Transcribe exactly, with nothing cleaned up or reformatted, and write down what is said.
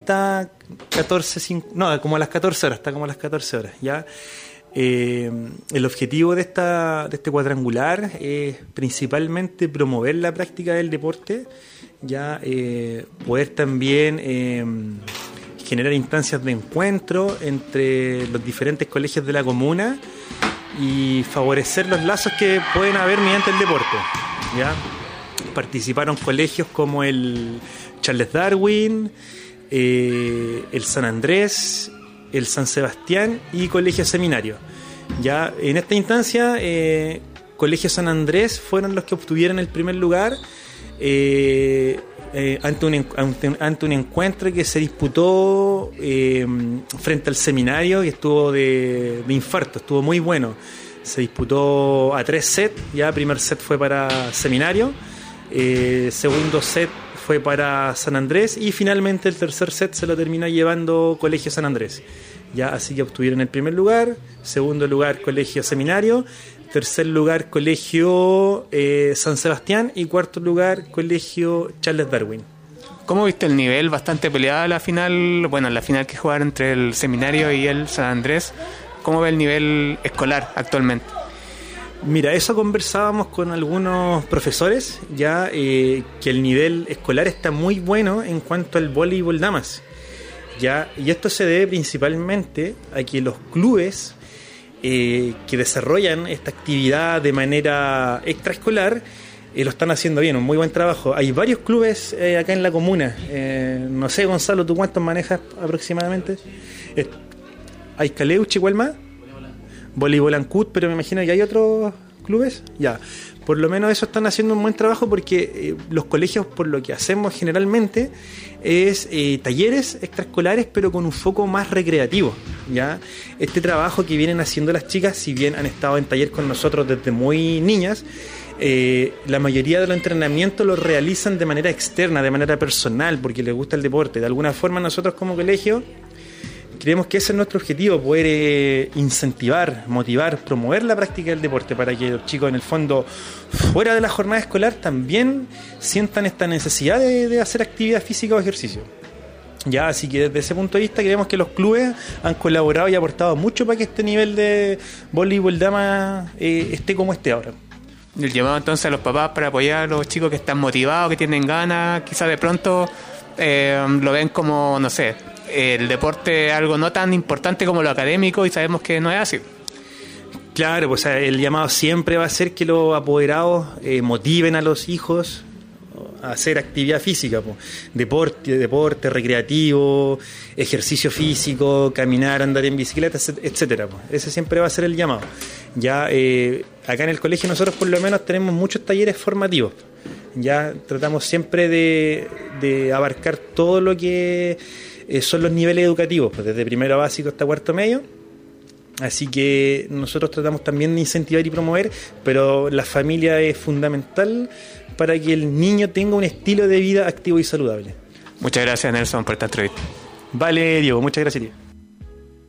hasta catorce, cinco, no, como a las catorce horas, está como a las catorce horas, ¿ya? Eh, el objetivo de esta de este cuadrangular es principalmente promover la práctica del deporte, ya eh, poder también eh, generar instancias de encuentro entre los diferentes colegios de la comuna y favorecer los lazos que pueden haber mediante el deporte, ¿ya? Participaron colegios como el Charles Darwin, eh, el San Andrés, el San Sebastián y Colegio Seminario. Ya en esta instancia, eh, Colegio San Andrés fueron los que obtuvieron el primer lugar eh, eh, ante, un, ante, ante un encuentro que se disputó eh, frente al Seminario y estuvo de, de infarto, estuvo muy bueno. Se disputó a tres sets, ya primer set fue para Seminario, eh, segundo set fue para San Andrés y finalmente el tercer set se lo terminó llevando Colegio San Andrés. Ya, así que obtuvieron el primer lugar, segundo lugar Colegio Seminario, tercer lugar Colegio eh, San Sebastián y cuarto lugar Colegio Charles Darwin. ¿Cómo viste el nivel? Bastante peleada la final, bueno, la final que jugaron entre el Seminario y el San Andrés. ¿Cómo ve el nivel escolar actualmente? Mira, eso conversábamos con algunos profesores, ya eh, que el nivel escolar está muy bueno en cuanto al voleibol damas, ya, y esto se debe principalmente a que los clubes eh, que desarrollan esta actividad de manera extraescolar eh, lo están haciendo bien, un muy buen trabajo. Hay varios clubes eh, acá en la comuna, eh, no sé, Gonzalo, ¿tú cuántos manejas aproximadamente? Eh, ¿Hay Caleuche, igual más? Voleibol Ancut, pero me imagino que hay otros clubes. Ya, por lo menos eso están haciendo un buen trabajo porque eh, los colegios, por lo que hacemos generalmente, es eh, talleres extraescolares, pero con un foco más recreativo. Ya, este trabajo que vienen haciendo las chicas, si bien han estado en taller con nosotros desde muy niñas, eh, la mayoría de los entrenamientos los realizan de manera externa, de manera personal, porque les gusta el deporte. De alguna forma nosotros como colegio creemos que ese es nuestro objetivo, poder eh, incentivar, motivar, promover la práctica del deporte para que los chicos en el fondo, fuera de la jornada escolar, también sientan esta necesidad de, de hacer actividad física o ejercicio. Ya, así que desde ese punto de vista creemos que los clubes han colaborado y aportado mucho para que este nivel de voleibol dama eh, esté como esté ahora. El llamado entonces a los papás para apoyar a los chicos que están motivados, que tienen ganas, quizás de pronto eh, lo ven como, no sé, el deporte es algo no tan importante como lo académico y sabemos que no es así. Claro, pues el llamado siempre va a ser que los apoderados eh, motiven a los hijos a hacer actividad física, pues. deporte, deporte recreativo, ejercicio físico, caminar, andar en bicicleta, etcétera. Pues. Ese siempre va a ser el llamado. Ya eh, acá en el colegio nosotros por lo menos tenemos muchos talleres formativos. Ya tratamos siempre de, de abarcar todo lo que eh, son los niveles educativos, pues desde primero básico hasta cuarto medio. Así que nosotros tratamos también de incentivar y promover, pero la familia es fundamental para que el niño tenga un estilo de vida activo y saludable. Muchas gracias, Nelson, por esta entrevista. Vale, Diego, muchas gracias a ti.